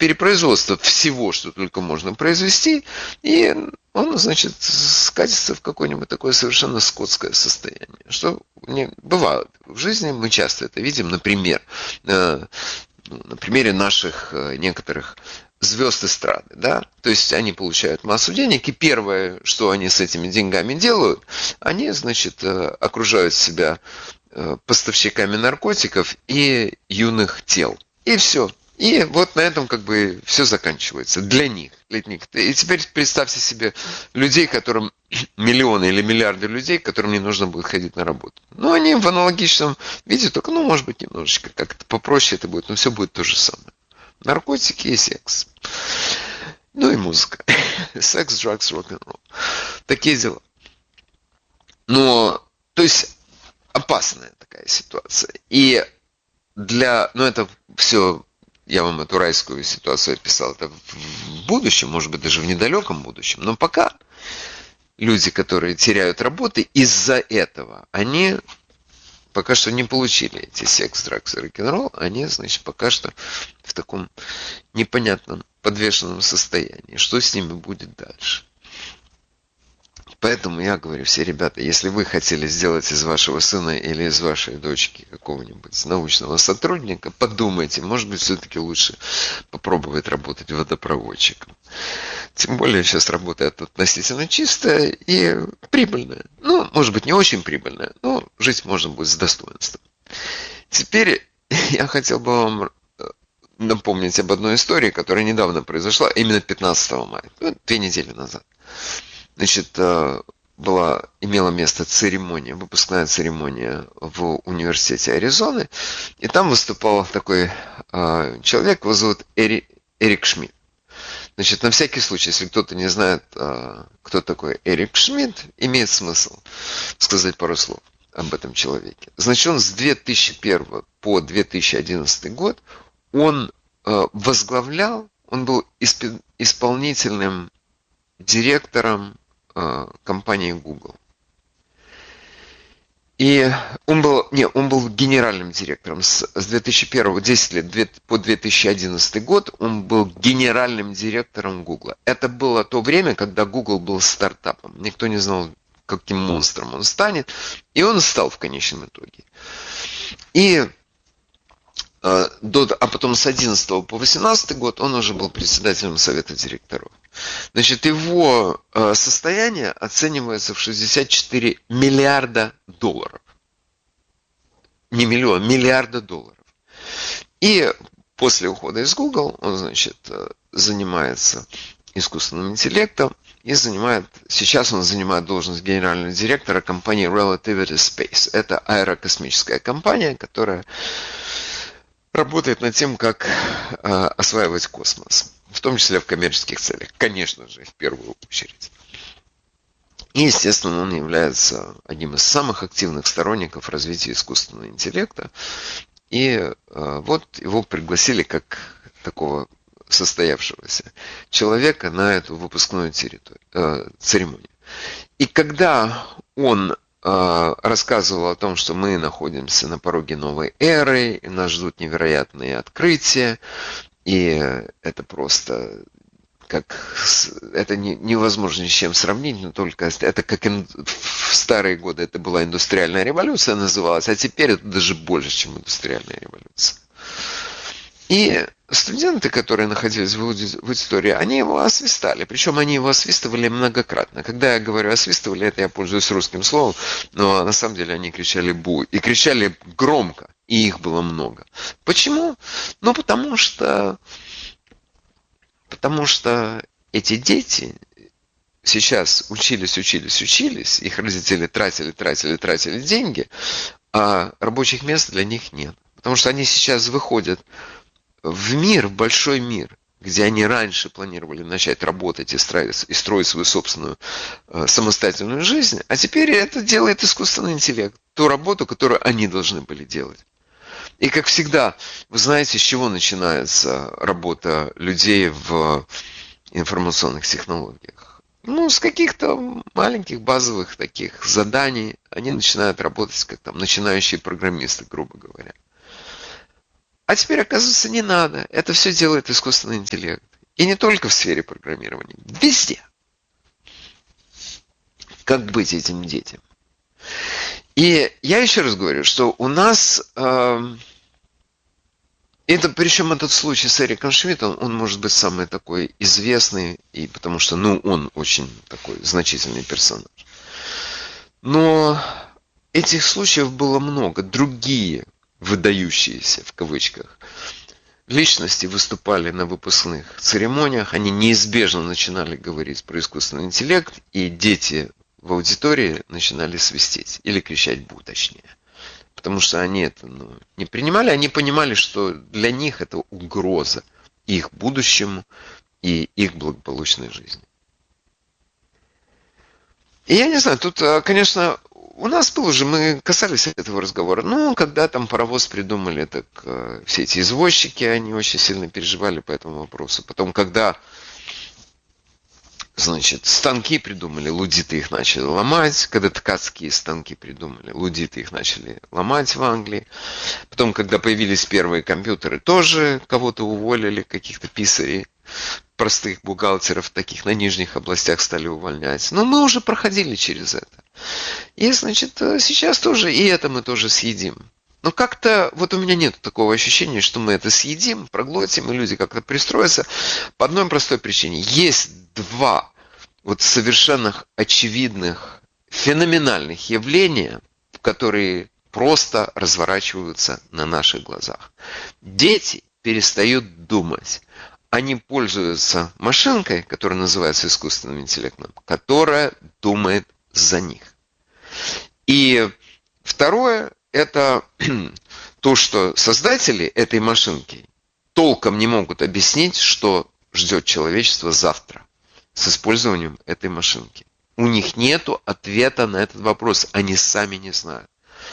перепроизводство всего, что только можно произвести, и он, значит, скатится в какое-нибудь такое совершенно скотское состояние. Что не бывает в жизни, мы часто это видим, например, на примере наших некоторых звезд эстрады, да, то есть они получают массу денег, и первое, что они с этими деньгами делают, они, значит, окружают себя поставщиками наркотиков и юных тел. И все. И вот на этом как бы все заканчивается для них. И теперь представьте себе людей, которым миллионы или миллиарды людей, которым не нужно будет ходить на работу. Ну, они в аналогичном виде, только, ну, может быть, немножечко как-то попроще это будет, но все будет то же самое. Наркотики и секс. Ну и музыка. Секс, drugs, рок-н-ролл. Такие дела. Но, то есть, опасная такая ситуация. И ну это все, я вам эту райскую ситуацию описал, это в будущем, может быть, даже в недалеком будущем. Но пока люди, которые теряют работы, из-за этого, они пока что не получили эти секс, драгс и рок-н-ролл, они, значит, пока что в таком непонятном подвешенном состоянии. Что с ними будет дальше? Поэтому я говорю, все ребята, если вы хотели сделать из вашего сына или из вашей дочки какого-нибудь научного сотрудника, подумайте, может быть, все-таки лучше попробовать работать водопроводчиком. Тем более сейчас работает относительно чистая и прибыльная. Ну, может быть, не очень прибыльная, но жить можно будет с достоинством. Теперь я хотел бы вам напомнить об одной истории, которая недавно произошла, именно 15 мая, 2 недели назад. Значит, имела место церемония, выпускная церемония в университете Аризоны, и там выступал такой человек, его зовут Эрик Шмидт. Значит, на всякий случай, если кто-то не знает, кто такой Эрик Шмидт, имеет смысл сказать пару слов об этом человеке. Значит, он с 2001 по 2011 год, он возглавлял, он был исполнительным директором компании Google. И он был генеральным директором с 2001 10 лет по 2011 год он был генеральным директором Google. Это было то время, когда Google был стартапом. Никто не знал, каким монстром он станет. И он стал в конечном итоге. А потом с 2011 по 2018 год он уже был председателем совета директоров. Значит, его состояние оценивается в 64 миллиарда долларов. Не миллион, миллиарда долларов. И после ухода из Google он, значит, занимается искусственным интеллектом и сейчас он занимает должность генерального директора компании Relativity Space. Это аэрокосмическая компания, которая работает над тем, как осваивать космос. В том числе в коммерческих целях. Конечно же, в первую очередь. И, естественно, он является одним из самых активных сторонников развития искусственного интеллекта. И вот его пригласили как такого состоявшегося человека на эту выпускную церемонию. И когда он рассказывал о том, что мы находимся на пороге новой эры, и нас ждут невероятные открытия, и это просто это невозможно ни с чем сравнить, но только это как в старые годы это была индустриальная революция называлась, а теперь это даже больше, чем индустриальная революция. И студенты, которые находились в аудитории, они его освистали. Причем они его освистывали многократно. Когда я говорю освистывали, это я пользуюсь русским словом, но на самом деле они кричали «бу». И кричали громко, и их было много. Почему? Ну, потому что эти дети сейчас учились, их родители тратили деньги, а рабочих мест для них нет. Потому что они сейчас выходят в мир, в большой мир, где они раньше планировали начать работать и строить свою собственную самостоятельную жизнь, а теперь это делает искусственный интеллект, ту работу, которую они должны были делать. И как всегда, вы знаете, с чего начинается работа людей в информационных технологиях? Ну, с каких-то маленьких базовых таких заданий они начинают работать как там начинающие программисты, грубо говоря. А теперь, оказывается, не надо. Это все делает искусственный интеллект. И не только в сфере программирования. Везде. Как быть этим детям? И я еще раз говорю, что у нас... это, причем этот случай с Эриком Шмидтом, он может быть самый такой известный, и потому что, он очень такой значительный персонаж. Но этих случаев было много. Другие выдающиеся, в кавычках, личности выступали на выпускных церемониях, они неизбежно начинали говорить про искусственный интеллект, и дети в аудитории начинали свистеть, или кричать «бу», точнее. Потому что они это не принимали, они понимали, что для них это угроза их будущему и их благополучной жизни. И я не знаю, тут, конечно, у нас был уже, мы касались этого разговора, когда там паровоз придумали, так все эти извозчики, они очень сильно переживали по этому вопросу. Потом, когда, станки придумали, лудиты их начали ломать. Когда ткацкие станки придумали, лудиты их начали ломать в Англии. Потом, когда появились первые компьютеры, тоже кого-то уволили, каких-то писарей, простых бухгалтеров, таких на нижних областях стали увольнять. Но мы уже проходили через это. И, сейчас тоже, и это мы тоже съедим. Но как-то, у меня нет такого ощущения, что мы это съедим, проглотим, и люди как-то пристроятся. По одной простой причине. Есть два совершенно очевидных, феноменальных явления, которые просто разворачиваются на наших глазах. Дети перестают думать. Они пользуются машинкой, которая называется искусственным интеллектом, которая думает за них. И второе, это то, что создатели этой машинки толком не могут объяснить, что ждет человечество завтра с использованием этой машинки. У них нет ответа на этот вопрос, они сами не знают.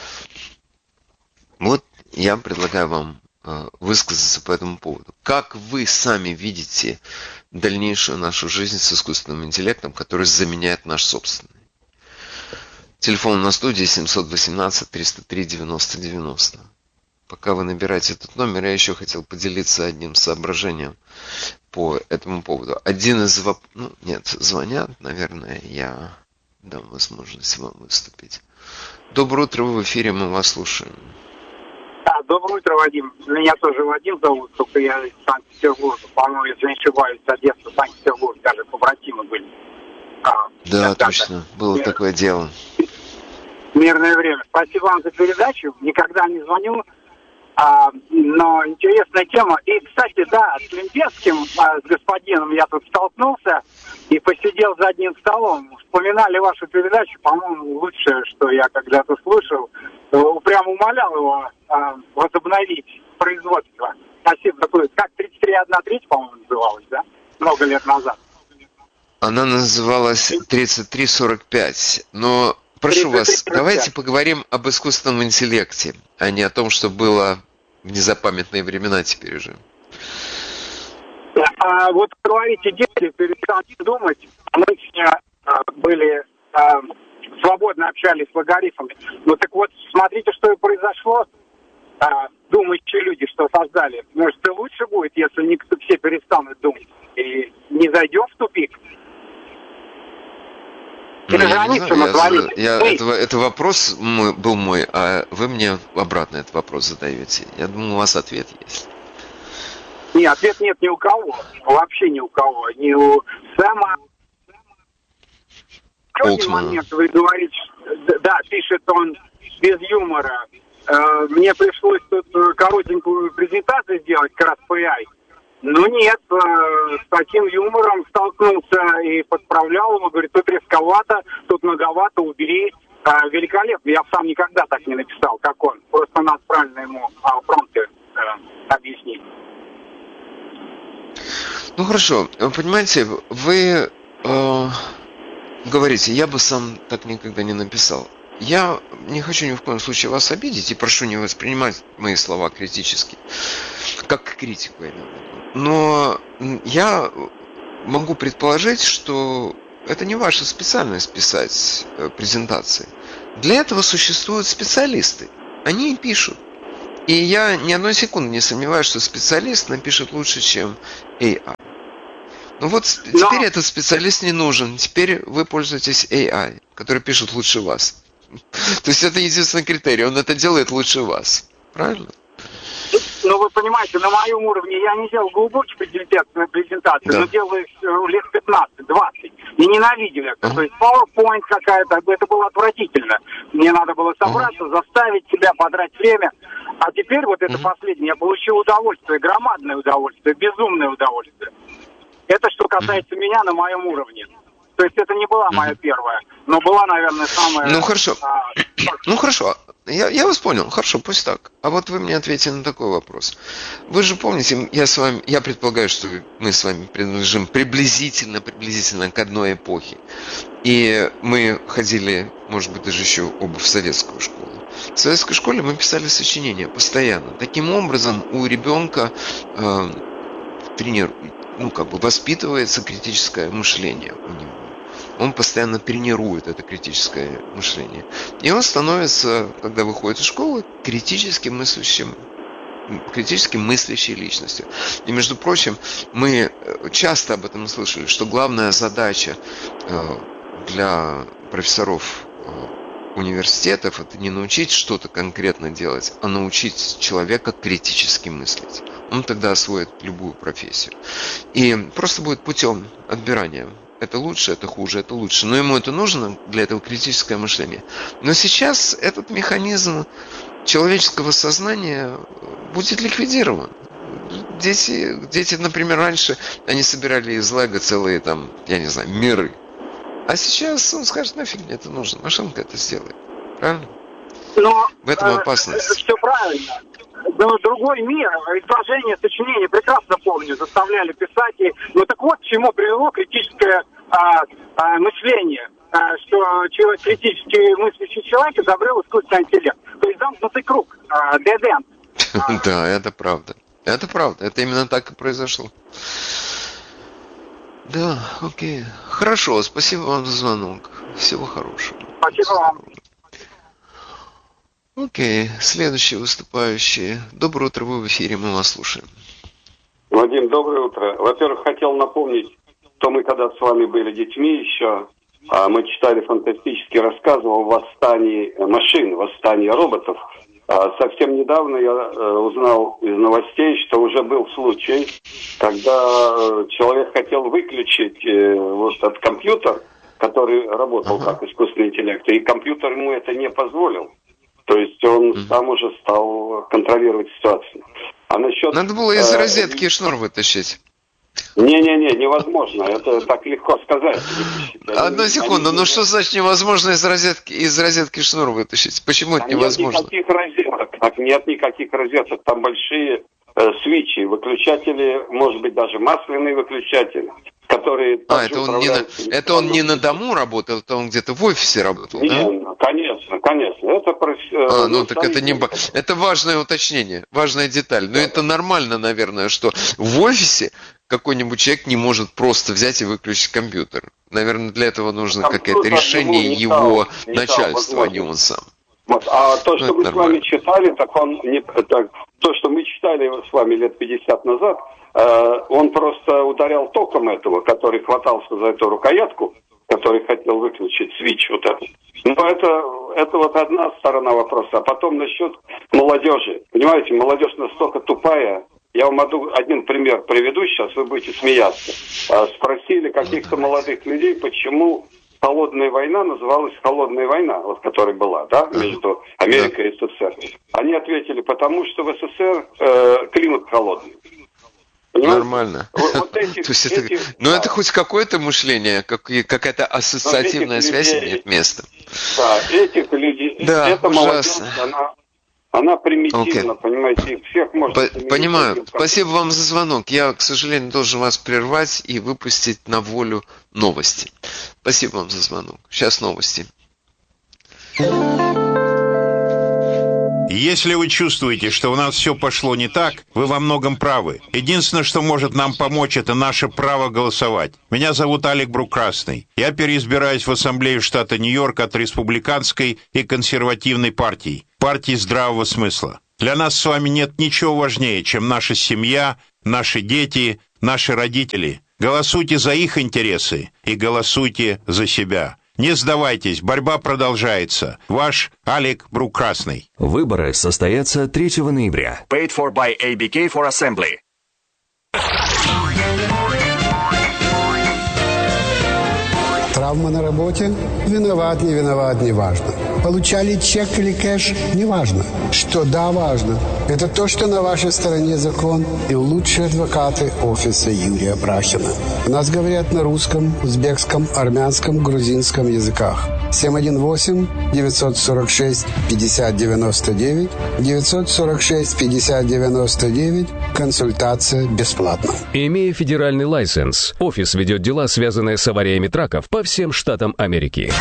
Я предлагаю вам высказаться по этому поводу. Как вы сами видите дальнейшую нашу жизнь с искусственным интеллектом, который заменяет наш собственный? Телефон на студии 718-303-90-90. Пока вы набираете этот номер, я еще хотел поделиться одним соображением по этому поводу. Один из вопросов... звонят, наверное, я дам возможность вам выступить. Доброе утро, вы в эфире, мы вас слушаем. Доброе утро, Вадим. Меня тоже Вадим зовут, только я из Санкт-Петербурга. По-моему, если не ошибаюсь, от детства Санкт-Петербург, даже побратимы были. Да, точно, было такое дело. Мирное время. Спасибо вам за передачу. Никогда не звоню, но интересная тема. И, кстати, с Лимпецким, с господином я тут столкнулся и посидел за одним столом. Вспоминали вашу передачу, по-моему, лучшее, что я когда-то слышал. Прямо умолял его возобновить производство. Спасибо такое. Как 33.1/3, по-моему, называлась, да? Много лет назад. Она называлась 3345. Но прошу вас, давайте поговорим об искусственном интеллекте, а не о том, что было в незапамятные времена теперь уже. Говорите, дети перестаньте думать. Мы были свободно общались с логарифмами. Смотрите, что и произошло. Думающие люди, что создали. Может, и лучше будет, если никто все перестанут думать. И не зайдем в тупик. Это вопрос был мой, а вы мне обратно этот вопрос задаете. Я думаю, у вас ответ есть. Нет, ответ нет ни у кого. Вообще ни у кого. Ни у Сэма. Один момент, вы говорите, пишет он без юмора. Мне пришлось тут коротенькую презентацию сделать, как раз по AI. Нет, с таким юмором столкнулся и подправлял ему, говорит, тут резковато, тут многовато, убери. Великолепно, я сам никогда так не написал, как он. Просто надо правильно ему промпты объяснить. Хорошо, понимаете, вы говорите, я бы сам так никогда не написал. Я не хочу ни в коем случае вас обидеть и прошу не воспринимать мои слова критически, как критику, я имею в виду. Но я могу предположить, что это не ваша специальность писать презентации. Для этого существуют специалисты. Они и пишут. И я ни одной секунды не сомневаюсь, что специалист напишет лучше, чем AI. Ну вот теперь этот специалист не нужен. Теперь вы пользуетесь AI, который пишет лучше вас. То есть это единственный критерий. Он это делает лучше вас. Правильно? Ну, вы понимаете, на моем уровне я не делал глубокие презентации, Да. но делаю их лет 15-20. И ненавидел это. То есть PowerPoint какая-то, это было отвратительно. Мне надо было собраться, заставить себя, подрать время. А теперь вот это последнее, я получил удовольствие, громадное удовольствие, безумное удовольствие. Это что касается меня на моем уровне. То есть это не была моя первая, но была, наверное, самая... Ну хорошо. Ну хорошо. Я вас понял. Хорошо, пусть так. А вот вы мне ответите на такой вопрос. Вы же помните, я предполагаю, что мы с вами принадлежим приблизительно к одной эпохе. И мы ходили, может быть, даже еще оба в советскую школу. В советской школе мы писали сочинения постоянно. Таким образом, у ребенка воспитывается критическое мышление у него. Он постоянно тренирует это критическое мышление. И он становится, когда выходит из школы, критически мыслящей личностью. И, между прочим, мы часто об этом слышали, что главная задача для профессоров университетов – это не научить что-то конкретно делать, а научить человека критически мыслить. Он тогда освоит любую профессию. И просто будет путем отбирания. Это лучше, это хуже, это лучше. Но ему это нужно, для этого критическое мышление. Но сейчас этот механизм человеческого сознания будет ликвидирован. Дети, например, раньше они собирали из лего целые миры. А сейчас он скажет, нафиг мне это нужно, машинка это сделает. Правильно? Но в этом опасность. Все правильно. Но другой мир, изложение, сочинения прекрасно помню, заставляли писать. Ну так вот, к чему привело критическое мышление, что критически мыслящий человек изобрел искусственный интеллект. То есть замкнутый круг, dead end. Да, это правда. Это правда, это именно так и произошло. Да, окей. Хорошо, спасибо вам за звонок. Всего хорошего. Спасибо вам. Окей, следующий выступающий. Доброе утро, вы в эфире, мы вас слушаем. Вадим, доброе утро. Во-первых, хотел напомнить, что мы когда с вами были детьми еще, мы читали фантастические рассказы о восстании машин, восстании роботов. Совсем недавно я узнал из новостей, что уже был случай, когда человек хотел выключить этот компьютер, который работал как искусственный интеллект, и компьютер ему это не позволил. То есть он сам уже стал контролировать ситуацию. А насчет... Надо было из розетки шнур вытащить. Не-не-не, невозможно. Это так легко сказать. Одну секунду, ну что значит невозможно из розетки шнур вытащить? Почему это невозможно? Нет никаких розеток. Нет никаких розеток. Там большие свечи, выключатели, может быть, даже масляные выключатели, которые... Это он не на дому работал, это он где-то в офисе работал, да? Конечно. Это это важное уточнение, важная деталь. Но это нормально, наверное, что в офисе какой-нибудь человек не может просто взять и выключить компьютер. Наверное, для этого нужно какое-то решение его начальства, а не он сам. Вот. А то, что мы с вами читали, то, что мы читали с вами лет 50 назад, он просто ударял током этого, который хватался за эту рукоятку, который хотел выключить свич вот этот. Но это вот одна сторона вопроса. А потом насчет молодежи. Понимаете, молодежь настолько тупая. Я вам один пример приведу сейчас, вы будете смеяться. Спросили каких-то молодых людей, почему холодная война называлась холодная война, вот которая была, да, между Америкой и СССР. Они ответили, потому что в СССР климат холодный. Понимаете? Нормально. Это хоть какое-то мышление, какая-то ассоциативная связь имеет место. Да, этих людей, эта молодежь, она примитивна, понимаете, и всех может... Понимаю. Спасибо вам за звонок. Я, к сожалению, должен вас прервать и выпустить на волю новости. Спасибо вам за звонок. Сейчас новости. Если вы чувствуете, что у нас все пошло не так, вы во многом правы. Единственное, что может нам помочь, это наше право голосовать. Меня зовут Алек Брук-Красный. Я переизбираюсь в Ассамблею штата Нью-Йорк от республиканской и консервативной партий здравого смысла. Для нас с вами нет ничего важнее, чем наша семья, наши дети, наши родители. Голосуйте за их интересы и голосуйте за себя. Не сдавайтесь, борьба продолжается. Ваш Алек Брук-Красный. Выборы состоятся 3 ноября. Paid for by ABK for Assembly. Травма на работе? Виноват, не виноват, не важно. Получали чек или кэш? Не важно. Что да, важно. Это то, что на вашей стороне закон и лучшие адвокаты офиса Юрия Брахина. У нас говорят на русском, узбекском, армянском, грузинском языках. 718-946-5099, 946-5099, консультация бесплатна. Имея федеральный лайсенс, офис ведет дела, связанные с авариями траков по всем штатам Америки.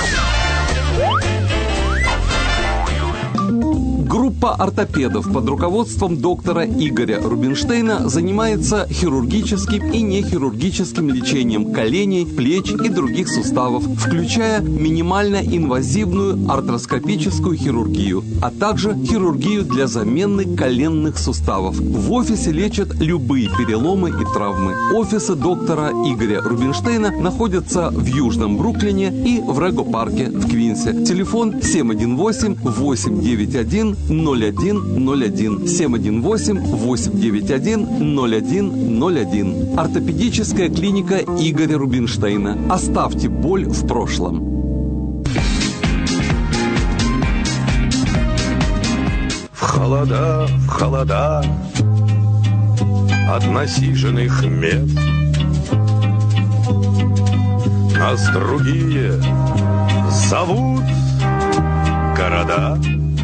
Группа ортопедов под руководством доктора Игоря Рубинштейна занимается хирургическим и нехирургическим лечением коленей, плеч и других суставов, включая минимально инвазивную артроскопическую хирургию, а также хирургию для замены коленных суставов. В офисе лечат любые переломы и травмы. Офисы доктора Игоря Рубинштейна находятся в Южном Бруклине и в Рего-парке в Квинсе. Телефон 718-891-0101, 718-891-0101. Ортопедическая клиника Игоря Рубинштейна. Оставьте боль в прошлом. В холода от насиженных мест нас другие зовут города.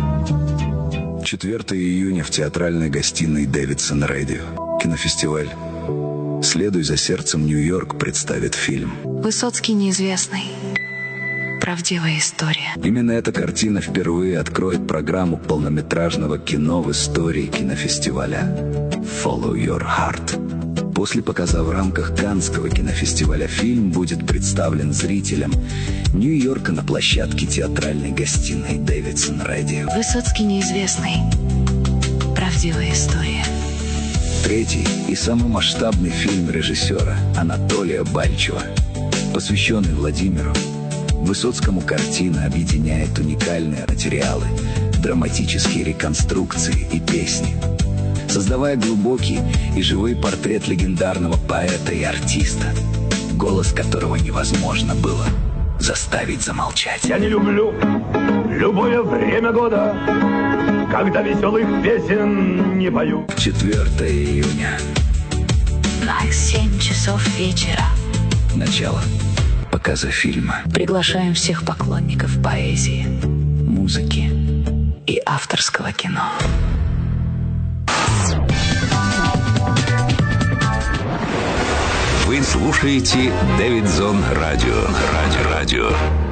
4 июня в театральной гостиной Дэвидсон Радио. Кинофестиваль «Следуй за сердцем, Нью-Йорк» представит фильм Высоцкий неизвестный. Правдивая история. Именно эта картина впервые откроет программу полнометражного кино в истории кинофестиваля «Follow Your Heart». После показа в рамках Каннского кинофестиваля фильм будет представлен зрителям Нью-Йорка на площадке театральной гостиной Дэвидсон Радио. Высоцкий неизвестный. Правдивая история. 3-й и самый масштабный фильм режиссера Анатолия Бальчева, посвященный Владимиру. Высоцкому картина объединяет уникальные материалы, драматические реконструкции и песни, создавая глубокий и живой портрет легендарного поэта и артиста, голос которого невозможно было заставить замолчать. Я не люблю любое время года, когда веселых песен не пою. 4 июня. 7 часов вечера. Начало показа фильма. Приглашаем всех поклонников поэзии, музыки и авторского кино. Вы слушаете Дэвидсон Радио.